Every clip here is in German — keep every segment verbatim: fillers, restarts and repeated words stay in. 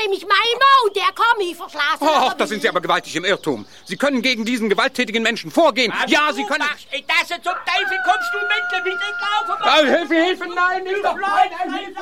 nämlich mein Mann, der kann mich verschlafen. Ach, da sind Sie aber gewaltig im Irrtum. Sie können gegen diesen gewalttätigen Menschen vorgehen. Was ja, du Sie können... machst, ey, das zum Teufel kommst du mit, wie ich laufe. Ah, Hilfe, Hilfe, nein, nicht doch. Nein, nein, Hilfe.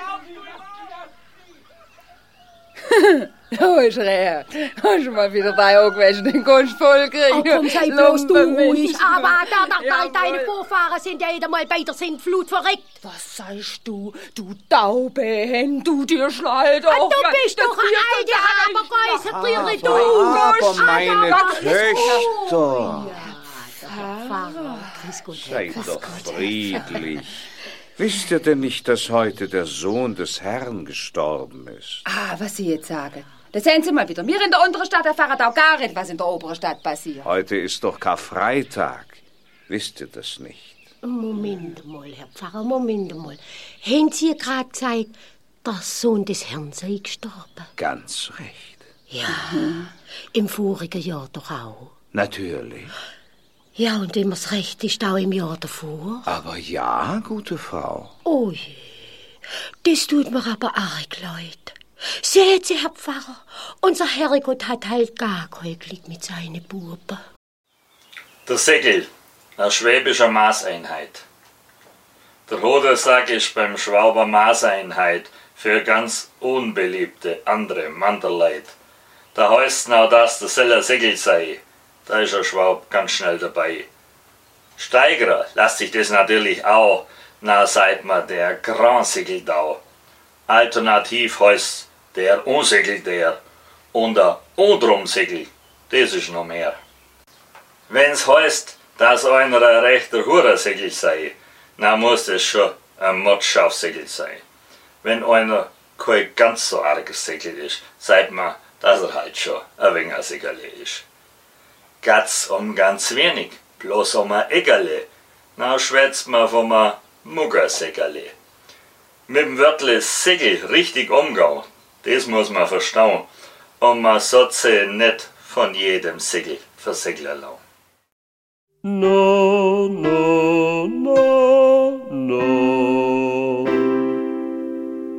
Oh, ist recht. Hast du mal wieder bei irgendwelchen den Kunst voll kriegen? Oh, komm, sei bloß du ruhig. Aber da, da, da, deine Vorfahren sind ja wieder mal bei der Sintflut verreckt. Was sagst du, du Taube, du dir Schleid auf? Ah, du bist doch eine alte Abergeiße, du. Aber meine Töchter. Pfarrer, grüß Gott. Seid doch friedlich. Wisst ihr denn nicht, dass heute der Sohn des Herrn gestorben ist? Ah, was Sie jetzt sagen. Da sehen Sie mal wieder. Wir in der unteren Stadt erfahren auch gar nicht, was in der oberen Stadt passiert. Heute ist doch Karfreitag. Wisst ihr das nicht? Moment mal, Herr Pfarrer, Moment mal. Haben Sie gerade gesagt, der Sohn des Herrn sei gestorben? Ganz recht. Ja, mhm. Im vorigen Jahr doch auch. Natürlich. Ja, und wenn mir's recht ist, auch im Jahr davor. Aber ja, gute Frau. Oh je, das tut mir aber arg leid. Seht Sie, Herr Pfarrer, unser Herrgott hat halt gar kein Glück mit seinen Buben. Der Segel, eine schwäbische Maßeinheit. Der Hodensack ist beim Schwaber Maßeinheit für ganz unbeliebte andere Manderleid. Da heißt noch, dass der Seller Segel sei. Da ist der Schwab ganz schnell dabei. Steigerer lässt sich das natürlich auch, na sagt man der Grand Segeldau. Alternativ heißt der Unsegel der und der Undrumsegel, das ist noch mehr. Wenn's heißt, dass einer ein rechter Hurersegel sei, na muss das schon ein Mordschafsegel sein. Wenn einer kein ganz so arges Segel ist, sagt man, dass er halt schon ein wenig ein Segel ist. Gatz um ganz wenig, bloß um ein Eggerle, na schwätzt man vom ein Muggerseggerle. Mit dem Wörtle Segel richtig umgehen, das muss man verstauen, und man sollte sie nicht von jedem Segel versegeln lassen. No, no.